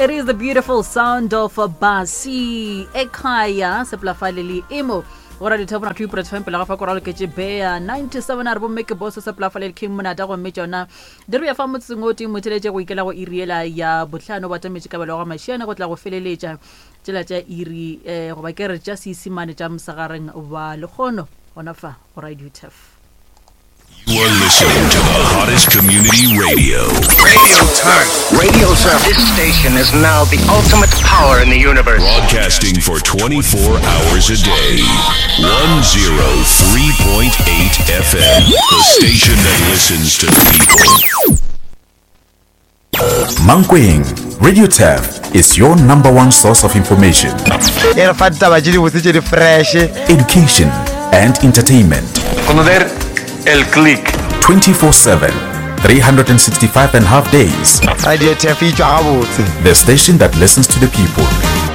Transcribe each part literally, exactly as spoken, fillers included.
It is the beautiful sound of Basi Ekaya Seplafalili Imo. Ora di thabona two point five pela fa koralo ke tshebea ninety-seven a re bo make boss Seplafalili King mona da go metjona. Diri ya fa motsingoti moteletse go ikela go iriela ya botlhano ba tametsi ka bela go mashiana go tla go feleletsa tsela tsa iri eh go ba ke re tsa sisimane tsa msagareng wa lekgono ona fa go radio T F. You are listening to the hottest community radio. Radio Turn. Radio Turn. This station is now the ultimate power in the universe. Broadcasting for twenty-four hours a day. one oh three point eight F M. The station that listens to the people. Mankweng, Radio T F is your number one source of information, education, and entertainment. Conocer el click. twenty-four seven, three hundred sixty-five and a half days. Radio T F The station that listens to the people.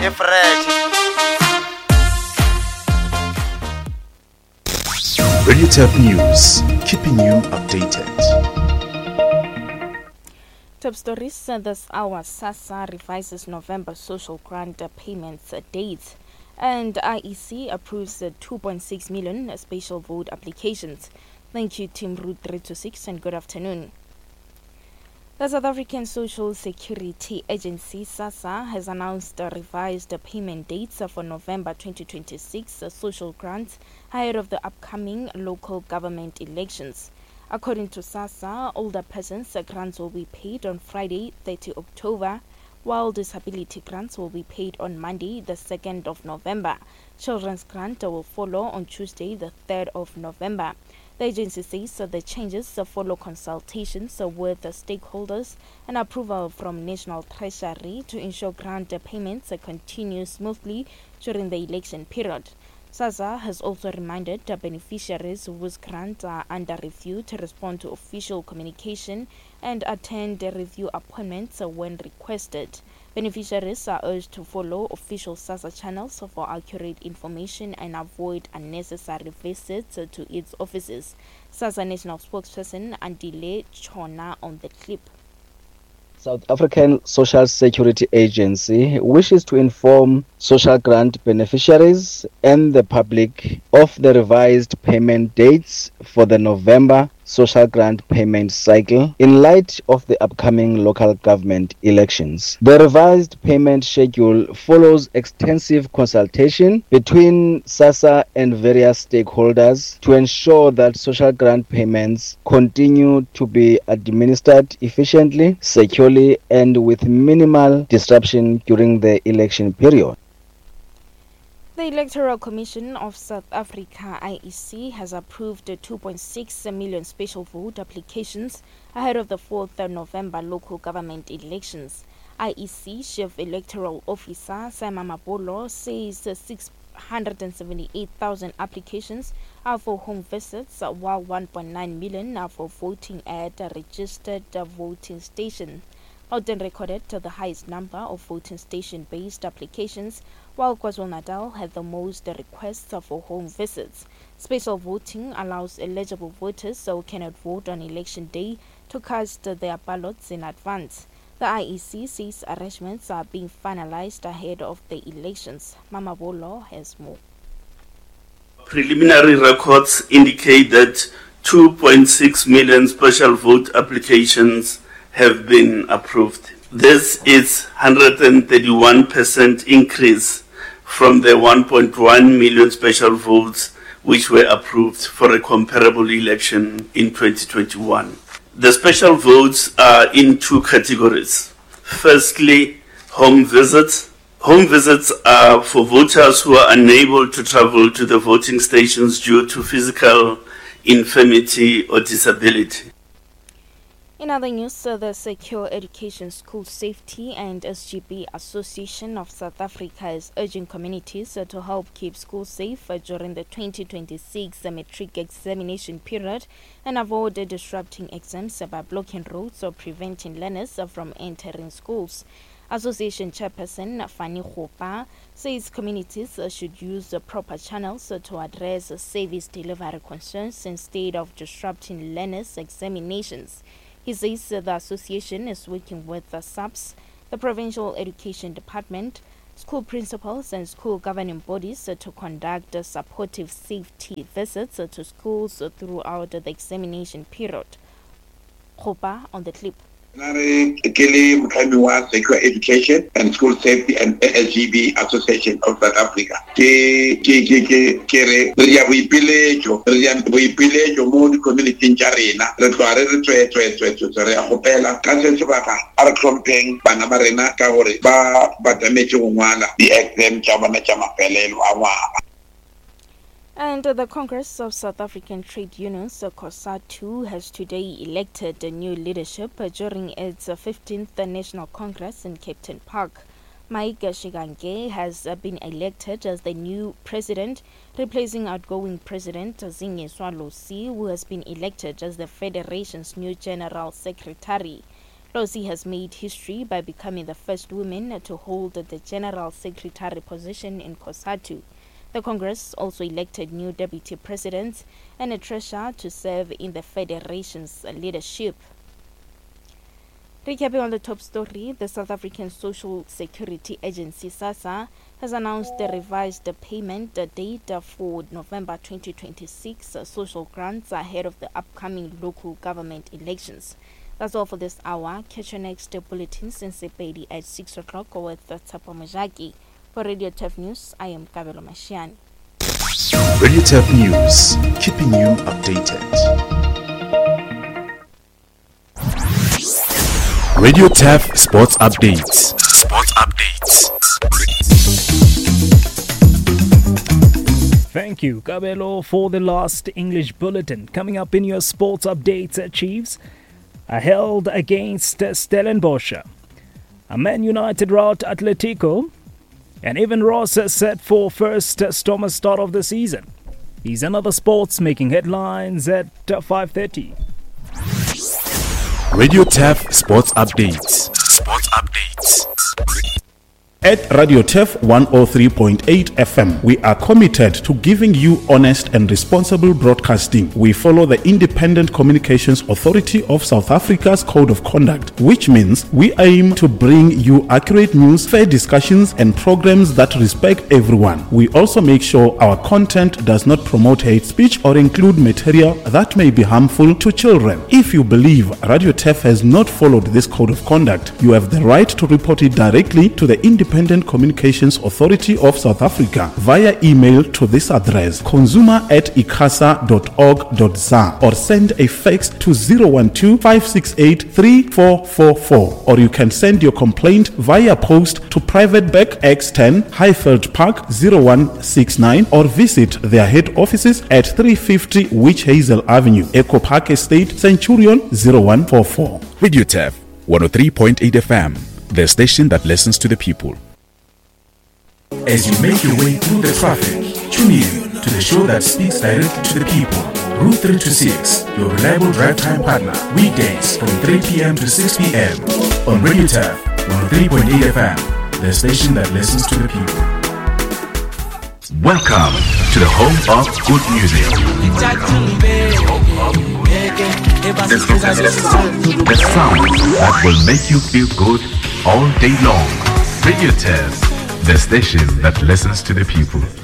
Radio T F News, keeping you updated. Top stories uh, this hour. SASSA revises November social grant uh, payments uh, dates, and I E C approves uh, two point six million special vote applications. Thank you, Team Route three two six, and good afternoon. The South African Social Security Agency, SASSA, has announced a revised payment dates for November twenty twenty-six social grants ahead of the upcoming local government elections. According to SASSA, older persons' grants will be paid on Friday, thirtieth of October, while disability grants will be paid on Monday, the second of November. Children's grant will follow on Tuesday, the third of November. The agency says that the changes follow consultations with the stakeholders and approval from National Treasury to ensure grant payments continue smoothly during the election period. SASSA has also reminded the beneficiaries whose grants are under review to respond to official communication and attend review appointments when requested. Beneficiaries are urged to follow official SASSA channels for accurate information and avoid unnecessary visits to its offices. SASSA National Spokesperson Andile Chona on the clip. South African Social Security Agency wishes to inform social grant beneficiaries and the public of the revised payment dates for the November social grant payment cycle in light of the upcoming local government elections. The revised payment schedule follows extensive consultation between SASSA and various stakeholders to ensure that social grant payments continue to be administered efficiently, securely, and with minimal disruption during the election period. The Electoral Commission of South Africa, I E C, has approved two point six million special vote applications ahead of the fourth of November local government elections. I E C Chief Electoral Officer Simon Mabolo says six hundred seventy-eight thousand applications are for home visits, while one point nine million are for voting at a registered voting station. Gauteng recorded the highest number of voting station-based applications, while KwaZulu-Natal had the most requests for home visits. Special voting allows eligible voters who cannot vote on election day to cast their ballots in advance. The I E C says arrangements are being finalized ahead of the elections. Mama Bolo has more. Preliminary records indicate that two point six million special vote applications have been approved. This is one hundred thirty-one percent increase from the one point one million special votes which were approved for a comparable election in twenty twenty-one. The special votes are in two categories. Firstly, home visits. Home visits are for voters who are unable to travel to the voting stations due to physical infirmity or disability. In other news, uh, the Secure Education School Safety and S G B Association of South Africa is urging communities uh, to help keep schools safe uh, during the twenty twenty-six uh, matric examination period and avoid uh, disrupting exams uh, by blocking roads or preventing learners uh, from entering schools. Association Chairperson Fanny Khopa says communities uh, should use the proper channels uh, to address uh, service delivery concerns instead of disrupting learners' examinations. He says uh, the association is working with the S A P S, the Provincial Education Department, school principals and school governing bodies uh, to conduct uh, supportive safety visits uh, to schools uh, throughout uh, the examination period. Khopa on the clip. Secure Education and School Safety and A L G B Association of South Africa. Ke ke ke ke ke re re ya boipiletso re ya boipiletso mo di community tsa rena re tloa re re tswe tswe tswe tswe re ya gopela ka se se ba ga a re tlhompeng bana ba rena ka gore ba ba dametse go ngwala di exam tsa bona tsa mafelelo a ngwaga. And uh, the Congress of South African Trade Unions, uh, COSATU, has today elected a new leadership uh, during its uh, fifteenth uh, National Congress in Captain Park. Mike Shigange has uh, been elected as the new president, replacing outgoing President Zingiswa Losi, who has been elected as the Federation's new General Secretary. Losi has made history by becoming the first woman uh, to hold uh, the General Secretary position in COSATU. The Congress also elected new deputy presidents and a treasurer to serve in the Federation's leadership. Recapping on the top story, the South African Social Security Agency, SASSA, has announced the revised payment date for November twenty twenty-six social grants ahead of the upcoming local government elections. That's all for this hour. Catch your next bulletin Sensepedi at six o'clock with Tsapo Mojaki. For Radio T E F News, I am Kabelo Mashiani. Radio T E F News, keeping you updated. Radio T E F Sports Updates. Sports Updates. Thank you, Kabelo, for the last English bulletin. Coming up in your sports updates, Chiefs are held against Stellenbosch. A Man United rout Atletico. And even Ross set for first Stormer start of the season. These and other sports making headlines at five thirty. Radio T E F Sports Updates. Sports Updates. At Radio T E F one oh three point eight F M, we are committed to giving you honest and responsible broadcasting. We follow the Independent Communications Authority of South Africa's Code of Conduct, which means we aim to bring you accurate news, fair discussions, and programs that respect everyone. We also make sure our content does not promote hate speech or include material that may be harmful to children. If you believe Radio T E F has not followed this Code of Conduct, you have the right to report it directly to the Independent Independent Communications Authority of South Africa via email to this address consumer at icasa dot org dot za or send a fax to zero one two, five six eight, three four four four, or you can send your complaint via post to Private Back X ten Highfield Park zero one six nine or visit their head offices at three fifty Witch Hazel Avenue, Echo Park Estate, Centurion zero one four four. Radio T E F one oh three point eight F M, the station that listens to the people. As you make your way through the traffic, tune in to the show that speaks directly to the people. Route three twenty-six, your reliable drive time partner. Weekdays from three p.m. to six p.m. on Radio T E F one oh three point eight F M, the station that listens to the people. Welcome to the home of good music. The sound that will make you feel good all day long. Radio T E F, the station that listens to the people.